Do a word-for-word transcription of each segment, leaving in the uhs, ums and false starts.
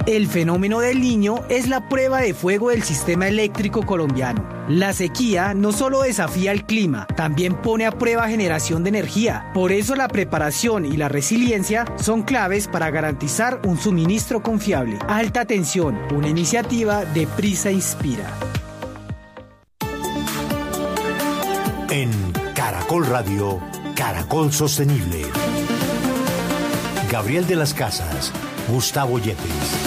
El fenómeno del Niño es la prueba de fuego del sistema eléctrico colombiano. La sequía no solo desafía el clima, también pone a prueba generación de energía. Por eso la preparación y la resiliencia son claves para garantizar un suministro confiable. Alta tensión, una iniciativa de Prisa Inspira. En Caracol Radio, Caracol Sostenible. Gabriel de las Casas, Gustavo Yepes.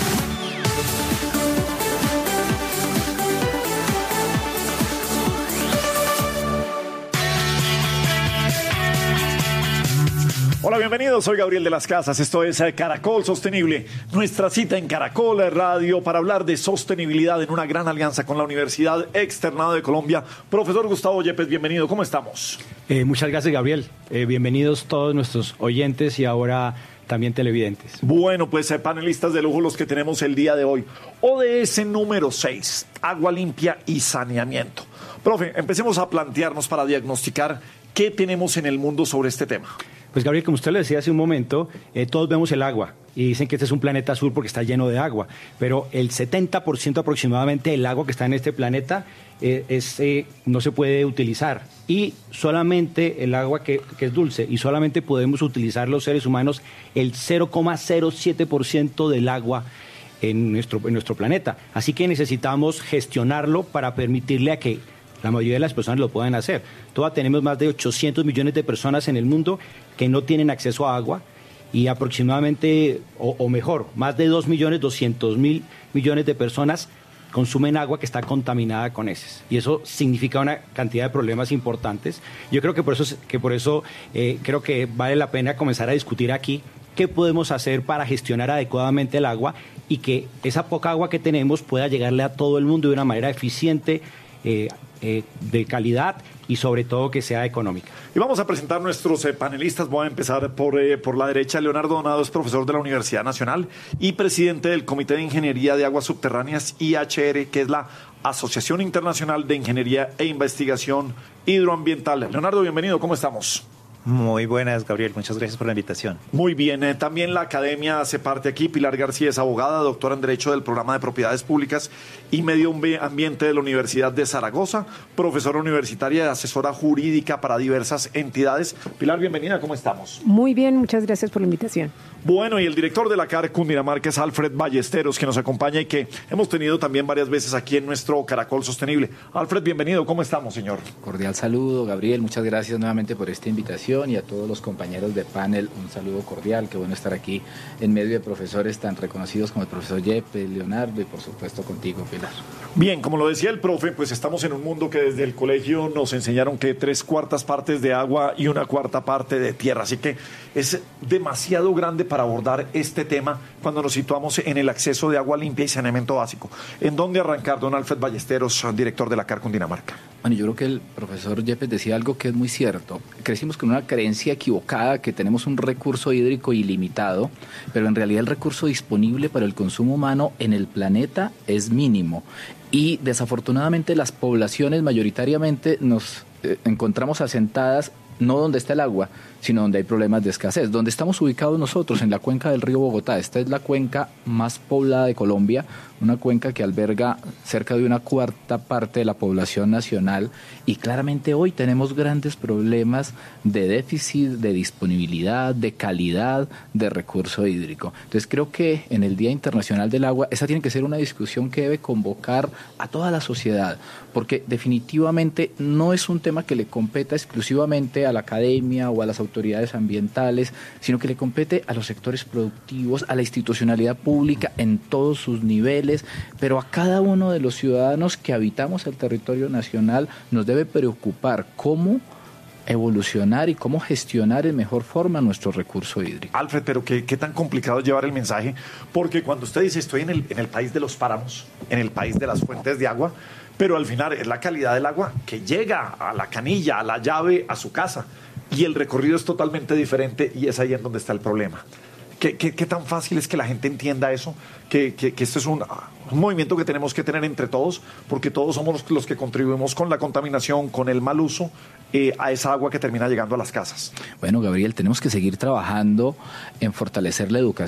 Hola, bienvenidos, soy Gabriel de las Casas, esto es Caracol Sostenible, nuestra cita en Caracol Radio para hablar de sostenibilidad en una gran alianza con la Universidad Externado de Colombia. Profesor Gustavo Yepes, bienvenido, ¿cómo estamos? Eh, muchas gracias, Gabriel. Eh, bienvenidos todos nuestros oyentes y ahora también televidentes. Bueno, pues eh, panelistas de lujo los que tenemos el día de hoy. O D S número seis, agua limpia y saneamiento. Profe, empecemos a plantearnos para diagnosticar qué tenemos en el mundo sobre este tema. Pues Gabriel, como usted lo decía hace un momento, eh, todos vemos el agua y dicen que este es un planeta azul porque está lleno de agua, pero el setenta por ciento aproximadamente del agua que está en este planeta eh, es, eh, no se puede utilizar, y solamente el agua que, que es dulce, y solamente podemos utilizar los seres humanos el cero coma cero siete por ciento del agua en nuestro, en nuestro planeta. Así que necesitamos gestionarlo para permitirle a que la mayoría de las personas lo pueden hacer. Todavía tenemos más de ochocientos millones de personas en el mundo que no tienen acceso a agua, y aproximadamente, o, o mejor, más de dos millones doscientos mil millones de personas consumen agua que está contaminada con heces. Y eso significa una cantidad de problemas importantes. Yo creo que por eso, que por eso eh, creo que vale la pena comenzar a discutir aquí qué podemos hacer para gestionar adecuadamente el agua y que esa poca agua que tenemos pueda llegarle a todo el mundo de una manera eficiente, eh, eh, de calidad y sobre todo que sea económica. Y vamos a presentar nuestros eh, panelistas. Voy a empezar por, eh, por la derecha. Leonardo Donado es profesor de la Universidad Nacional y presidente del Comité de Ingeniería de Aguas Subterráneas I H R, que es la Asociación Internacional de Ingeniería e Investigación Hidroambiental. Leonardo, bienvenido, ¿cómo estamos? Muy buenas, Gabriel, muchas gracias por la invitación. Muy bien, eh, también la academia hace parte aquí. Pilar García es abogada, doctora en Derecho del Programa de Propiedades Públicas y Medio Ambiente de la Universidad de Zaragoza, profesora universitaria y asesora jurídica para diversas entidades. Pilar, bienvenida, ¿cómo estamos? Muy bien, muchas gracias por la invitación. Bueno, y el director de la C A R Cundinamarca es Alfred Ballesteros, que nos acompaña y que hemos tenido también varias veces aquí en nuestro Caracol Sostenible. Alfred, bienvenido, ¿cómo estamos, señor? Cordial saludo, Gabriel, muchas gracias nuevamente por esta invitación, y a todos los compañeros de panel un saludo cordial. Qué bueno estar aquí en medio de profesores tan reconocidos como el profesor Yepes, Leonardo y por supuesto contigo, Pilar. Bien, como lo decía el profe, pues estamos en un mundo que desde el colegio nos enseñaron que tres cuartas partes de agua y una cuarta parte de tierra, así que es demasiado grande para abordar este tema cuando nos situamos en el acceso de agua limpia y saneamiento básico. ¿En dónde arrancar, don Alfred Ballesteros, director de la C A R Cundinamarca? Bueno, yo creo que el profesor Yepes decía algo que es muy cierto. Crecimos con una creencia equivocada que tenemos un recurso hídrico ilimitado, pero en realidad el recurso disponible para el consumo humano en el planeta es mínimo. Y desafortunadamente las poblaciones mayoritariamente nos eh, encontramos asentadas no donde está el agua, sino donde hay problemas de escasez. Donde estamos ubicados nosotros, en la cuenca del río Bogotá. Esta es la cuenca más poblada de Colombia, una cuenca que alberga cerca de una cuarta parte de la población nacional, y claramente hoy tenemos grandes problemas de déficit, de disponibilidad, de calidad de recurso hídrico. Entonces creo que en el Día Internacional del Agua esa tiene que ser una discusión que debe convocar a toda la sociedad, porque definitivamente no es un tema que le competa exclusivamente a la academia o a las autoridades ambientales, sino que le compete a los sectores productivos, a la institucionalidad pública en todos sus niveles, pero a cada uno de los ciudadanos que habitamos el territorio nacional nos debe preocupar cómo evolucionar y cómo gestionar de mejor forma nuestro recurso hídrico. Alfred, pero qué, qué tan complicado es llevar el mensaje, porque cuando usted dice estoy en el, en el país de los páramos, en el país de las fuentes de agua, pero al final es la calidad del agua que llega a la canilla, a la llave, a su casa, y el recorrido es totalmente diferente, y es ahí en donde está el problema. ¿Qué, qué, qué tan fácil es que la gente entienda eso? Que, que, que esto es un, un movimiento que tenemos que tener entre todos, porque todos somos los, los que contribuimos con la contaminación, con el mal uso eh, a esa agua que termina llegando a las casas. Bueno, Gabriel, tenemos que seguir trabajando en fortalecer la educación